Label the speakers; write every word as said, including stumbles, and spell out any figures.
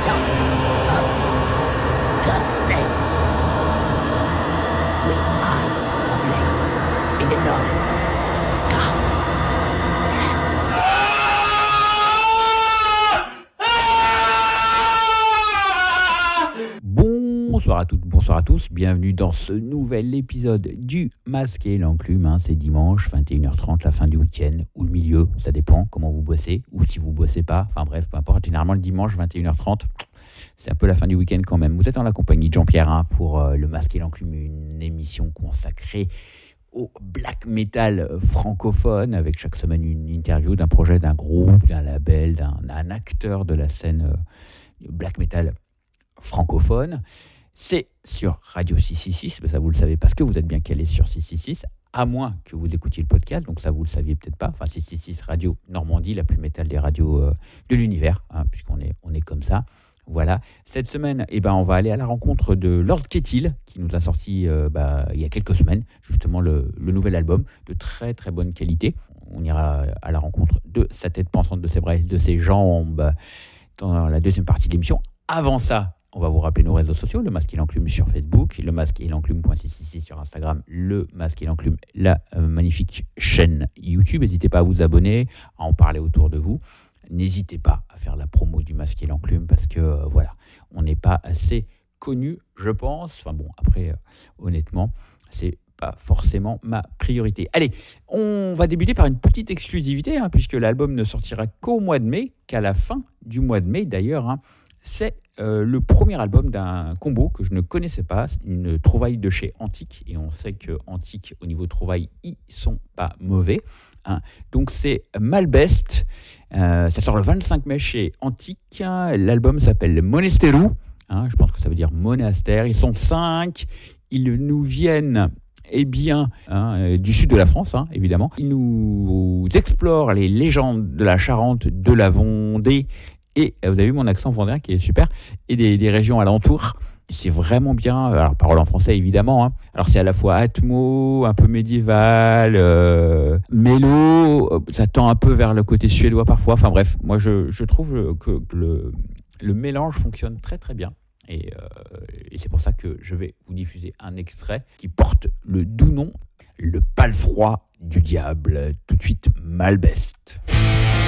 Speaker 1: son of Gosling. We are a place in the northern sky.
Speaker 2: Bonsoir à toutes, bonsoir à tous, bienvenue dans ce nouvel épisode du Masque et l'Enclume, hein, c'est dimanche, vingt et une heures trente, la fin du week-end, ou le milieu, ça dépend comment vous bossez, ou si vous bossez pas, enfin bref, peu importe, généralement le dimanche, vingt et une heures trente, c'est un peu la fin du week-end quand même. Vous êtes en la compagnie de Jean-Pierre hein, pour euh, le Masque et l'Enclume, une émission consacrée au black metal francophone, avec chaque semaine une interview d'un projet, d'un groupe, d'un label, d'un, d'un acteur de la scène euh, black metal francophone. C'est sur Radio six cent soixante-six, ça vous le savez parce que vous êtes bien calé sur six cent soixante-six, à moins que vous écoutiez le podcast, donc ça vous le saviez peut-être pas. Enfin, six cent soixante-six Radio Normandie, la plus métal des radios euh, de l'univers, hein, puisqu'on est, on est comme ça. Voilà. Cette semaine, eh ben, on va aller à la rencontre de Lord Kettil, qui nous a sorti euh, bah, il y a quelques semaines, justement le, le nouvel album, de très très bonne qualité. On ira à la rencontre de sa tête pensante, de ses bras, de ses jambes, dans la deuxième partie de l'émission. Avant ça, on va vous rappeler nos réseaux sociaux, le Masque et l'Enclume sur Facebook, le masque et l'enclume point six cent soixante-six sur Instagram, le Masque et l'Enclume, la euh, magnifique chaîne YouTube. N'hésitez pas à vous abonner, à en parler autour de vous. N'hésitez pas à faire la promo du Masque et l'Enclume parce que euh, voilà, on n'est pas assez connu, je pense. Enfin bon, après, euh, honnêtement, c'est pas forcément ma priorité. Allez, on va débuter par une petite exclusivité, hein, puisque l'album ne sortira qu'au mois de mai, qu'à la fin du mois de mai d'ailleurs. Hein. C'est euh, le premier album d'un combo que je ne connaissais pas, une trouvaille de chez Antique, et on sait que Antique, au niveau trouvaille, ils sont pas mauvais. Hein. Donc c'est Malbest, euh, ça sort le vingt-cinq mai chez Antique, l'album s'appelle Monasteru, hein, je pense que ça veut dire monastère, ils sont cinq, ils nous viennent eh bien, hein, euh, du sud de la France, hein, évidemment, ils nous explorent les légendes de la Charente, de la Vendée, et vous avez vu mon accent vendéen qui est super, et des, des régions alentours. C'est vraiment bien, alors parole en français évidemment, hein. Alors c'est à la fois atmo, un peu médiéval, euh, mélo, ça tend un peu vers le côté suédois parfois, enfin bref, moi je, je trouve que, que le, le mélange fonctionne très très bien. Et, euh, et c'est pour ça que je vais vous diffuser un extrait qui porte le doux nom, le palefroid du diable, tout de suite Malbest.